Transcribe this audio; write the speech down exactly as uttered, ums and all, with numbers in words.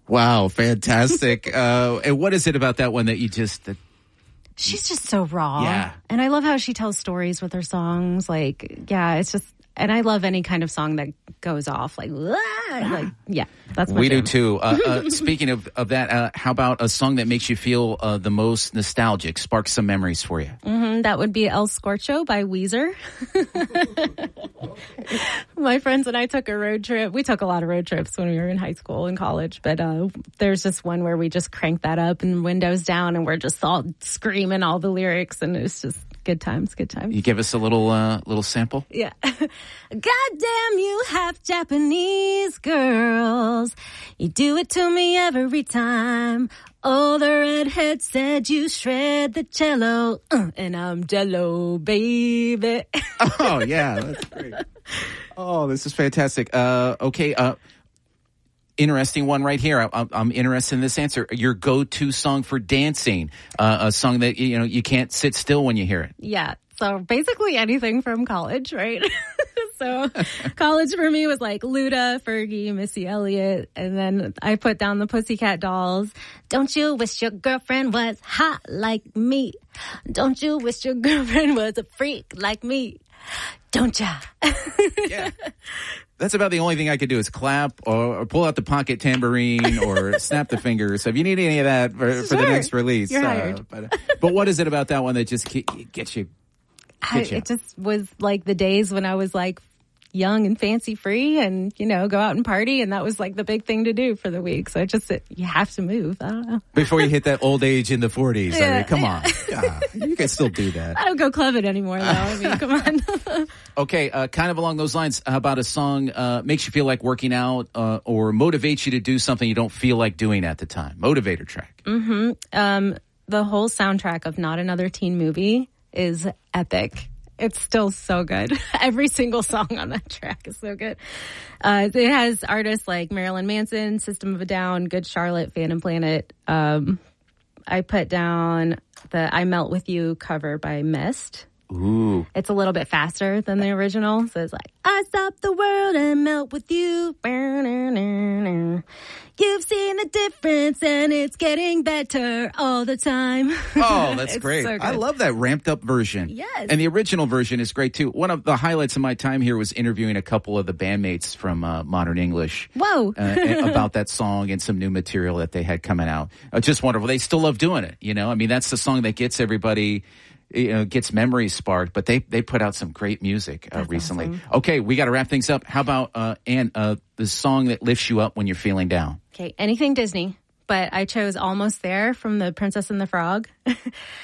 Wow, fantastic. uh, and what is it about that one that you just... That, She's just so raw. Yeah. And I love how she tells stories with her songs. Like, yeah, it's just... And I love any kind of song that goes off. Like, like yeah, that's my We jam. do too. Uh, uh, speaking of, of that, uh, how about a song that makes you feel uh, the most nostalgic, sparks some memories for you? Mm-hmm, that would be El Scorcho by Weezer. My friends and I took a road trip. We took a lot of road trips when we were in high school and college, but uh, there's just one where we just cranked that up and windows down and we're just all screaming all the lyrics, and it's just good times, good times. You give us a little uh, little sample? Yeah. Goddamn you half Japanese girls. You do it to me every time. Oh, the redhead said you shred the cello. Uh, and I'm jello, baby. Oh, yeah. That's great. Oh, this is fantastic. Uh, okay. Uh, interesting one right here. I, I'm interested in this answer. Your go-to song for dancing, uh, a song that, you know, you can't sit still when you hear it. Yeah. So basically anything from college, right? So college for me was like Luda, Fergie, Missy Elliott. And then I put down the Pussycat Dolls. Don't you wish your girlfriend was hot like me? Don't you wish your girlfriend was a freak like me? Don't ya? Yeah. That's about the only thing I could do is clap or, or pull out the pocket tambourine or snap the fingers. So if you need any of that for, Sure. for the next release. You're uh, hired. But, but what is it about that one that just ke- gets you? I, Gets you? it just was like the days when I was like young and fancy free and, you know, go out and party. And that was like the big thing to do for the week. So it just, it, you have to move. I don't know. Before you hit that old age in the forties. I Yeah. mean, come on. God, you can still do that. I don't go clubbing anymore though. I mean, come on. Okay, uh, kind of along those lines, how about a song uh, makes you feel like working out uh, or motivates you to do something you don't feel like doing at the time? Motivator track. Mm-hmm. Um, the whole soundtrack of Not Another Teen Movie is epic. It's still so good. Every single song on that track is so good. Uh, it has artists like Marilyn Manson, System of a Down, Good Charlotte, Phantom Planet. Um, I put down the I Melt With You cover by Mist. Ooh. It's a little bit faster than the original. So it's like, I stop the world and melt with you. You've seen the difference and it's getting better all the time. Oh, that's It's great. so good. I love that ramped up version. Yes. And the original version is great too. One of the highlights of my time here was interviewing a couple of the bandmates from uh, Modern English. Whoa. uh, about that song and some new material that they had coming out. Uh, just wonderful. They still love doing it. You know, I mean, that's the song that gets everybody, you know, gets memories sparked, but they, they put out some great music uh, recently. awesome. Okay, we got to wrap things up. How about, uh, Ann, uh, the song that lifts you up when you're feeling down? Okay, anything Disney, but I chose Almost There from The Princess and the Frog.